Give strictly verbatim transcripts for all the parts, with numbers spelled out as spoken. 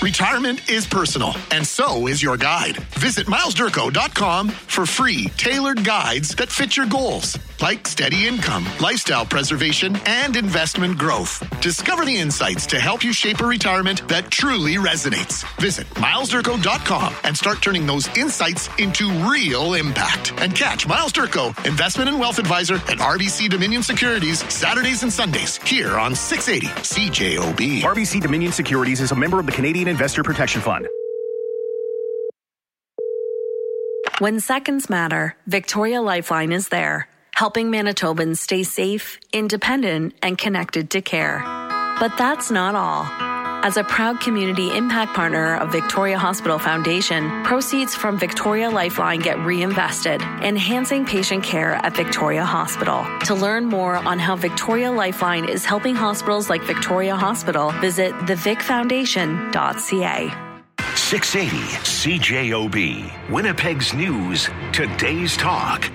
Retirement is personal, and so is your guide. Visit miles durko dot com for free, tailored guides that fit your goals, like steady income, lifestyle preservation, and investment growth. Discover the insights to help you shape a retirement that truly resonates. Visit miles durko dot com and start turning those insights into real impact. And catch Miles Durko, Investment and Wealth Advisor at R B C Dominion Securities, Saturdays and Sundays, here on six eighty C J O B. R B C Dominion Securities is a member of the Canadian Investor Protection Fund. When seconds matter, Victoria Lifeline is there, helping Manitobans stay safe, independent, and connected to care. But that's not all. As a proud community impact partner of Victoria Hospital Foundation, proceeds from Victoria Lifeline get reinvested, enhancing patient care at Victoria Hospital. To learn more on how Victoria Lifeline is helping hospitals like Victoria Hospital, visit the vic foundation dot c a. six eighty C J O B, Winnipeg's News, today's talk.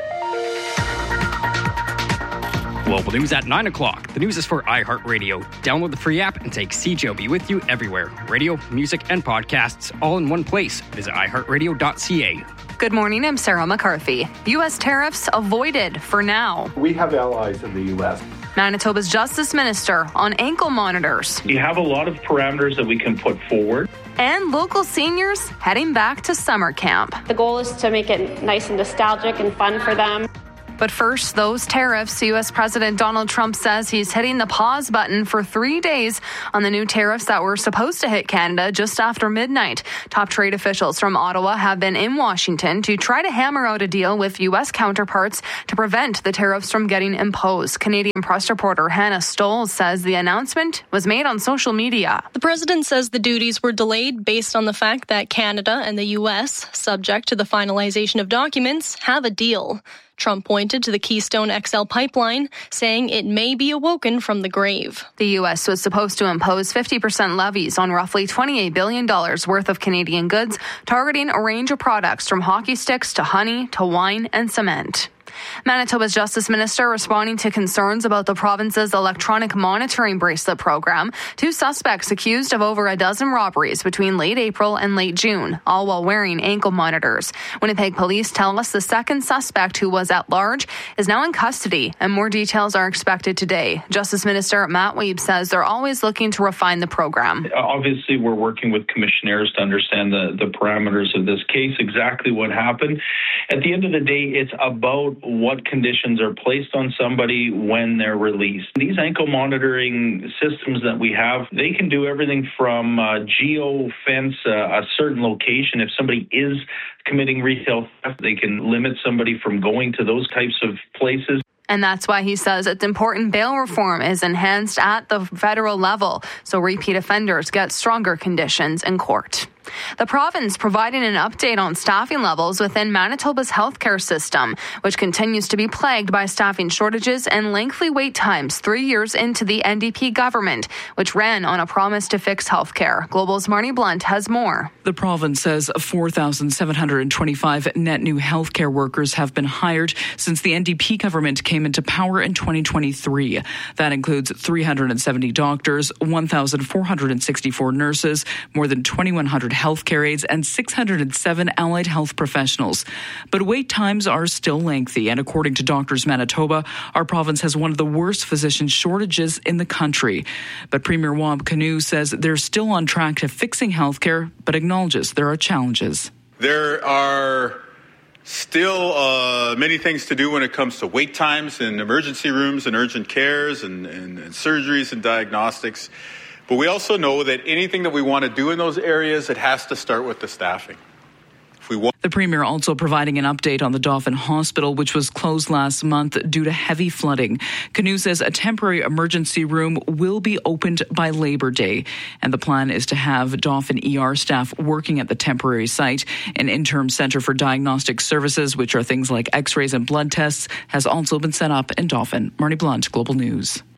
Global News at nine o'clock. The news is for iHeartRadio. Download the free app and take C J O B with you everywhere. Radio, music, and podcasts all in one place. Visit i heart radio dot c a. Good morning, I'm Sarah McCarthy. U S tariffs avoided for now. We have allies in the U S. Manitoba's Justice Minister on ankle monitors. We have a lot of parameters that we can put forward. And local seniors heading back to summer camp. The goal is to make it nice and nostalgic and fun for them. But first, those tariffs. U S President Donald Trump says he's hitting the pause button for three days on the new tariffs that were supposed to hit Canada just after midnight. Top trade officials from Ottawa have been in Washington to try to hammer out a deal with U S counterparts to prevent the tariffs from getting imposed. Canadian press reporter Hannah Stoll says the announcement was made on social media. The president says the duties were delayed based on the fact that Canada and the U S, subject to the finalization of documents, have a deal. Trump pointed to the Keystone X L pipeline, saying it may be awoken from the grave. The U S was supposed to impose fifty percent levies on roughly twenty-eight billion dollars worth of Canadian goods, targeting a range of products from hockey sticks to honey to wine and cement. Manitoba's Justice Minister responding to concerns about the province's electronic monitoring bracelet program. Two suspects accused of over a dozen robberies between late April and late June, all while wearing ankle monitors. Winnipeg police tell us the second suspect, who was at large, is now in custody, and more details are expected today. Justice Minister Matt Wiebe says they're always looking to refine the program. Obviously, we're working with commissionaires to understand the, the parameters of this case, exactly what happened. At the end of the day, it's about what conditions are placed on somebody when they're released. These ankle monitoring systems that we have, they can do everything from uh, geo-fence uh, a certain location. If somebody is committing retail theft, they can limit somebody from going to those types of places. And that's why he says it's important bail reform is enhanced at the federal level so repeat offenders get stronger conditions in court. The province providing an update on staffing levels within Manitoba's healthcare system, which continues to be plagued by staffing shortages and lengthy wait times three years into the N D P government, which ran on a promise to fix healthcare. Global's Marnie Blunt has more. The province says four thousand seven hundred twenty-five net new healthcare workers have been hired since the N D P government came into power in twenty twenty-three. That includes three hundred seventy doctors, one thousand four hundred sixty-four nurses, more than twenty-one hundred healthcare aides, and six hundred seven allied health professionals. But wait times are still lengthy, and according to Doctors Manitoba, our province has one of the worst physician shortages in the country. But Premier Wab Kinew says they're still on track to fixing healthcare, but acknowledges there are challenges. There are still uh, many things to do when it comes to wait times in emergency rooms and urgent cares and, and, and surgeries and diagnostics. But we also know that anything that we want to do in those areas, it has to start with the staffing. If we want- the Premier also providing an update on the Dauphin Hospital, which was closed last month due to heavy flooding. Kinew says a temporary emergency room will be opened by Labor Day, and the plan is to have Dauphin E R staff working at the temporary site. An interim centre for diagnostic services, which are things like x-rays and blood tests, has also been set up in Dauphin. Marnie Blunt, Global News.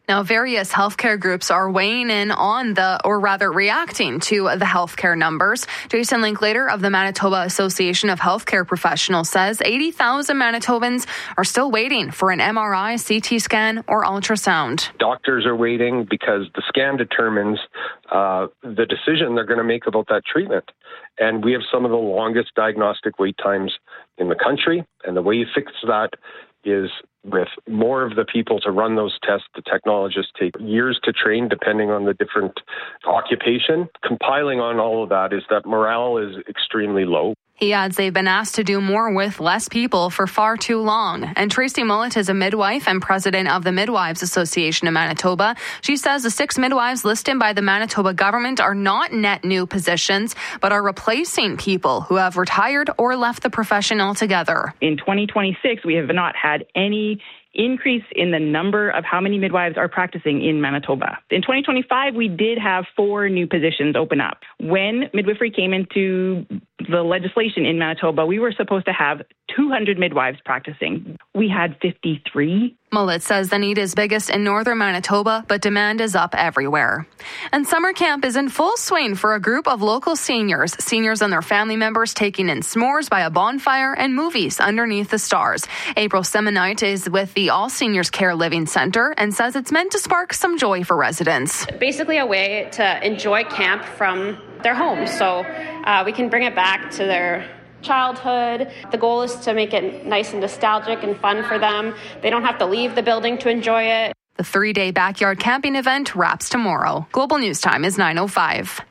Now, various healthcare groups are weighing in on the, or rather reacting to the healthcare numbers. Jason Linklater of the Manitoba Association of Healthcare Professionals says eighty thousand Manitobans are still waiting for an M R I, C T scan, or ultrasound. Doctors are waiting because the scan determines uh, the decision they're going to make about that treatment. And we have some of the longest diagnostic wait times in the country. And the way you fix that is with more of the people to run those tests. The technologists take years to train depending on the different occupation. Compiling on all of that is that morale is extremely low. He adds they've been asked to do more with less people for far too long. And Tracy Mullett is a midwife and president of the Midwives Association of Manitoba. She says the six midwives listed by the Manitoba government are not net new positions, but are replacing people who have retired or left the profession altogether. In twenty twenty-six, we have not had any increase in the number of how many midwives are practicing in Manitoba. In twenty twenty-five, we did have four new positions open up. When midwifery came into the legislation in Manitoba, we were supposed to have two hundred midwives practicing. We had fifty-three. Mullett says the need is biggest in northern Manitoba, but demand is up everywhere. And summer camp is in full swing for a group of local seniors. Seniors and their family members taking in s'mores by a bonfire and movies underneath the stars. April Semonite is with the All Seniors Care Living Centre and says it's meant to spark some joy for residents. Basically a way to enjoy camp from their homes, so uh, we can bring it back to their childhood. The goal is to make it nice and nostalgic and fun for them. They don't have to leave the building to enjoy it. The three-day backyard camping event wraps tomorrow. Global News Time is nine oh five.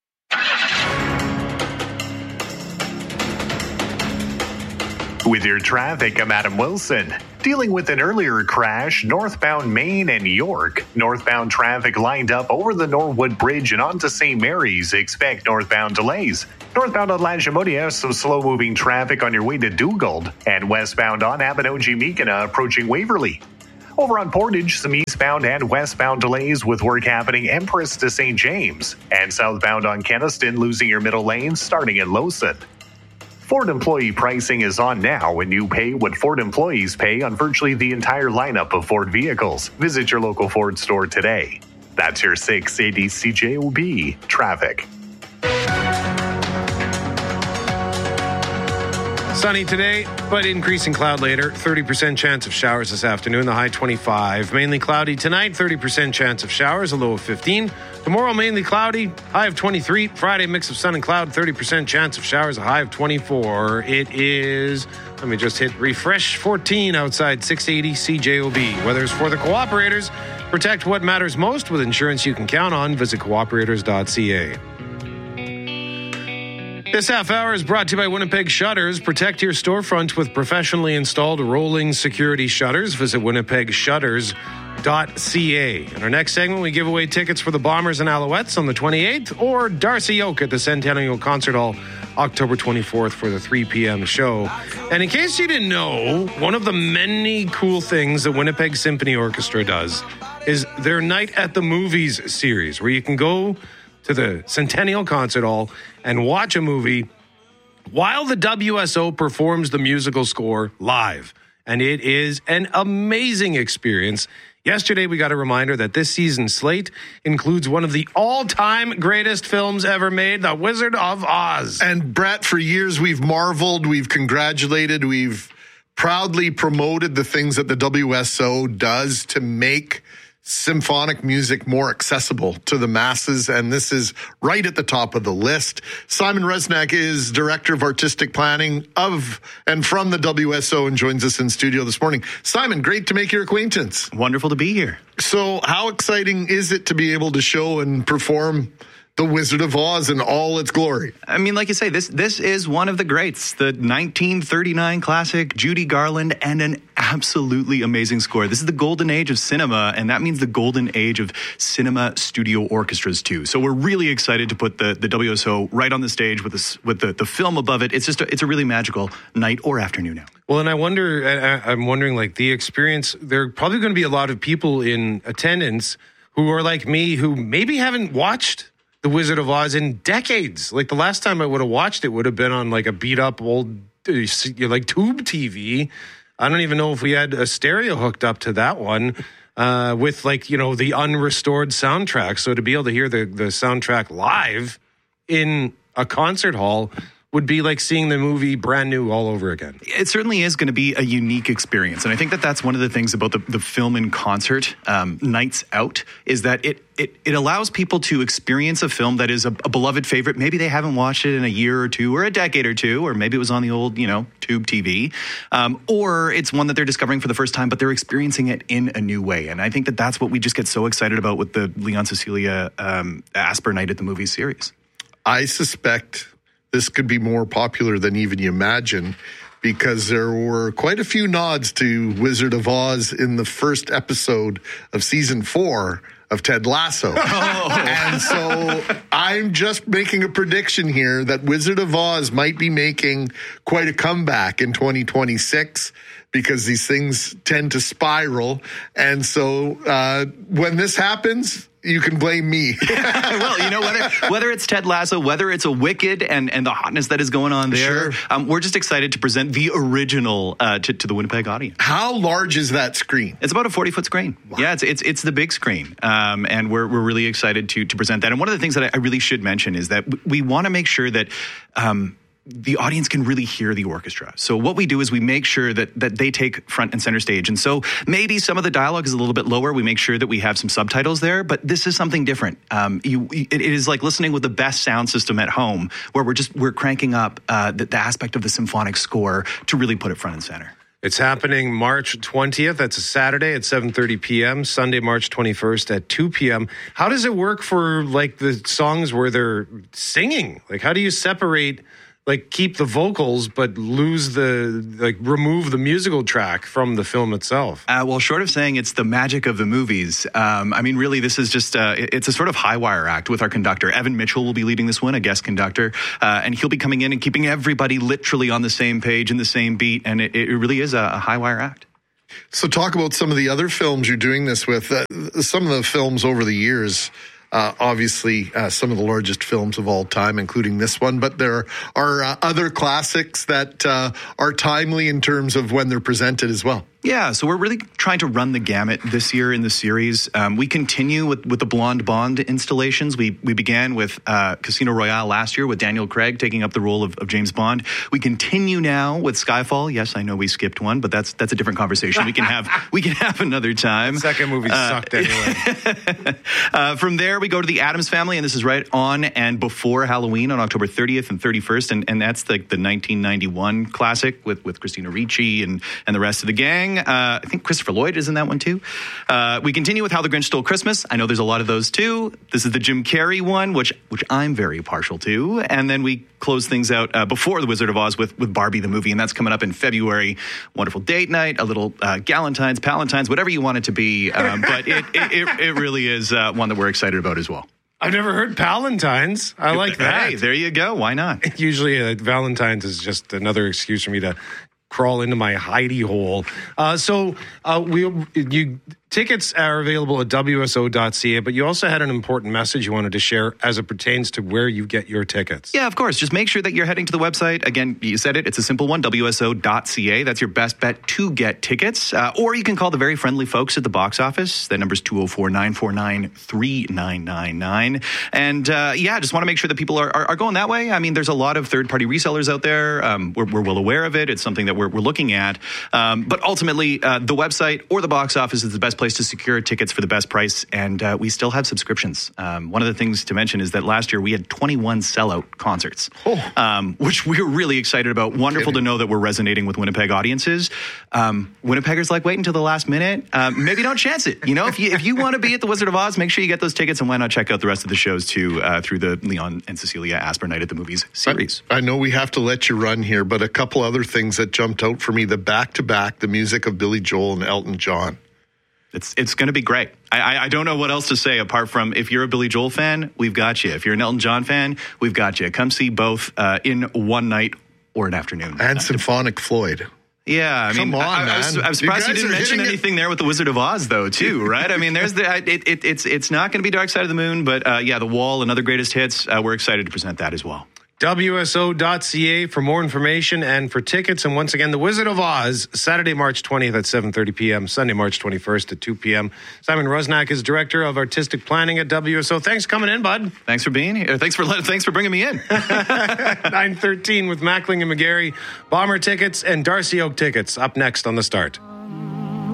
With your traffic, I'm Adam Wilson. Dealing with an earlier crash northbound Maine and York. Northbound traffic lined up over the Norwood Bridge and onto Saint Mary's. Expect northbound delays. Northbound on Lajimodia, some slow-moving traffic on your way to Dugald. And westbound on Abinogi-Meekina approaching Waverly. Over on Portage, some eastbound and westbound delays with work happening Empress to Saint James. And southbound on Keniston, losing your middle lane starting at Lowson. Ford employee pricing is on now, and you pay what Ford employees pay on virtually the entire lineup of Ford vehicles. Visit your local Ford store today. That's your six eighty C J O B traffic. Sunny today, but increasing cloud later. thirty percent chance of showers this afternoon, the high twenty-five. Mainly cloudy tonight, thirty percent chance of showers, a low of fifteen. Tomorrow, mainly cloudy, high of twenty-three. Friday, mix of sun and cloud, thirty percent chance of showers, a high of twenty-four. It is, let me just hit refresh, fourteen outside, six eighty C J O B. Weather's for the cooperators. Protect what matters most with insurance you can count on. Visit cooperators dot c a. This half hour is brought to you by Winnipeg Shutters. Protect your storefront with professionally installed rolling security shutters. Visit winnipeg shutters dot c a. In our next segment, we give away tickets for the Bombers and Alouettes on the twenty-eighth, or Darcy Oak at the Centennial Concert Hall October twenty-fourth for the three p.m. show. And in case you didn't know, one of the many cool things that Winnipeg Symphony Orchestra does is their Night at the Movies series, where you can go to the Centennial Concert Hall and watch a movie while the W S O performs the musical score live. And it is an amazing experience. Yesterday, we got a reminder that this season's slate includes one of the all-time greatest films ever made, The Wizard of Oz. And Brett, for years we've marveled, we've congratulated, we've proudly promoted the things that the W S O does to make symphonic music more accessible to the masses, and this is right at the top of the list. Simon Resnack is Director of Artistic Planning of and from the W S O and joins us in studio this morning. Simon, great to make your acquaintance. Wonderful to be here. So how exciting is it to be able to show and perform The Wizard of Oz in all its glory? I mean, like you say, this this is one of the greats, the nineteen thirty-nine classic, Judy Garland, and an absolutely amazing score. This is the golden age of cinema, and that means the golden age of cinema studio orchestras too. So we're really excited to put the, the W S O right on the stage with this with the, the film above it. It's just a, it's a really magical night or afternoon now. Well, and I wonder, I, I'm wondering, like the experience. There are probably going to be a lot of people in attendance who are like me, who maybe haven't watched The Wizard of Oz in decades. Like the last time I would have watched it would have been on like a beat up old like tube T V. I don't even know if we had a stereo hooked up to that one. uh, with like, you know, the unrestored soundtrack. So to be able to hear the, the soundtrack live in a concert hall would be like seeing the movie brand new all over again. It certainly is going to be a unique experience. And I think that that's one of the things about the, the film in concert, um, Nights Out, is that it, it it allows people to experience a film that is a, a beloved favorite. Maybe they haven't watched it in a year or two or a decade or two, or maybe it was on the old, you know, tube T V. Um, or it's one that they're discovering for the first time, but they're experiencing it in a new way. And I think that that's what we just get so excited about with the Leon Cecilia um, Asper Night at the Movies series. I suspect this could be more popular than even you imagine, because there were quite a few nods to Wizard of Oz in the first episode of season four of Ted Lasso. Oh. And so I'm just making a prediction here that Wizard of Oz might be making quite a comeback in twenty twenty-six, because these things tend to spiral. And so uh, when this happens, you can blame me. Well, you know, whether whether it's Ted Lasso, whether it's a Wicked and, and the hotness that is going on there, sure. um, we're just excited to present the original uh, to, to the Winnipeg audience. How large is that screen? It's about a forty-foot screen. Wow. Yeah, it's it's it's the big screen, um, and we're we're really excited to to present that. And one of the things that I, I really should mention is that we want to make sure that Um, the audience can really hear the orchestra. So what we do is we make sure that that they take front and center stage. And so maybe some of the dialogue is a little bit lower. We make sure that we have some subtitles there, but this is something different. Um, you, it is like listening with the best sound system at home, where we're just, we're cranking up uh, the, the aspect of the symphonic score to really put it front and center. It's happening March twentieth. That's a Saturday at seven thirty p.m. Sunday, March twenty-first at two p.m. How does it work for like the songs where they're singing? Like, how do you separate, like, keep the vocals but lose the, like, remove the musical track from the film itself? Uh, well, short of saying it's the magic of the movies, um, I mean, really, this is just, uh, it's a sort of high wire act with our conductor. Evan Mitchell will be leading this one, a guest conductor, uh, and he'll be coming in and keeping everybody literally on the same page and the same beat, and it, it really is a, a high wire act. So talk about some of the other films you're doing this with. Uh, some of the films over the years, Uh, obviously, uh, some of the largest films of all time, including this one. But there are uh, other classics that uh, are timely in terms of when they're presented as well. Yeah, so we're really trying to run the gamut this year in the series. Um, we continue with, with the Blonde Bond installations. We we began with uh, Casino Royale last year with Daniel Craig taking up the role of, of James Bond. We continue now with Skyfall. Yes, I know we skipped one, but that's that's a different conversation. We can have we can have another time. The second movie uh, sucked anyway. uh, from there, we go to the Addams Family, and this is right on and before Halloween on October thirtieth and thirty-first, and, and that's the, the nineteen ninety-one classic with, with Christina Ricci and, and the rest of the gang. Uh, I think Christopher Lloyd is in that one too. Uh, we continue with How the Grinch Stole Christmas. I know there's a lot of those too. This is the Jim Carrey one, which which I'm very partial to. And then we close things out uh, before The Wizard of Oz with, with Barbie the movie, and that's coming up in February. Wonderful date night, a little uh, Galentine's, Palentine's, whatever you want it to be. Um, but it, it, it, it really is uh, one that we're excited about as well. I've never heard Palentine's. I like that. Hey, there you go. Why not? Usually uh, Valentine's is just another excuse for me to crawl into my hidey hole. Uh, so uh, we you tickets are available at W S O dot C A, but you also had an important message you wanted to share as it pertains to where you get your tickets. Yeah, of course. Just make sure that you're heading to the website. Again, you said it. It's a simple one, W S O dot C A. That's your best bet to get tickets. Uh, or you can call the very friendly folks at the box office. That number's two oh four, nine four nine, three nine nine nine. And uh, yeah, just want to make sure that people are, are, are going that way. I mean, there's a lot of third-party resellers out there. Um, we're, we're well aware of it. It's something that we're, we're looking at. Um, but ultimately, uh, the website or the box office is the best place to secure tickets for the best price, and uh, we still have subscriptions. Um, one of the things to mention is that last year we had twenty-one sellout concerts, oh. um, which we were really excited about. Wonderful to know that we're resonating with Winnipeg audiences. Um, Winnipeggers like wait until the last minute. Um, maybe don't chance it. You know, if you if you want to be at the Wizard of Oz, make sure you get those tickets, and why not check out the rest of the shows too uh, through the Leon and Cecilia Asper Night at the Movies series. I, I know we have to let you run here, but a couple other things that jumped out for me: the back-to-back, the music of Billy Joel and Elton John. It's it's going to be great. I, I don't know what else to say apart from if you're a Billy Joel fan, we've got you. If you're an Elton John fan, we've got you. Come see both uh, in one night or an afternoon. And Symphonic Floyd. Yeah, I Come mean, on, I, I, was, I was surprised you, you didn't mention anything it. there with the Wizard of Oz, though, too, right? I mean, there's the it, it, it's it's not going to be Dark Side of the Moon, but uh, yeah, The Wall and other greatest hits. Uh, we're excited to present that as well. W S O dot C A for more information and for tickets. And once again, The Wizard of Oz, Saturday, March twentieth at seven thirty p.m., Sunday, March twenty-first at two p.m. Simon Rusnak is Director of Artistic Planning at W S O. Thanks for coming in, bud. Thanks for being here. Thanks for thanks for bringing me in. nine thirteen with Mackling and McGarry. Bomber tickets and Darcy Oak tickets up next on The Start.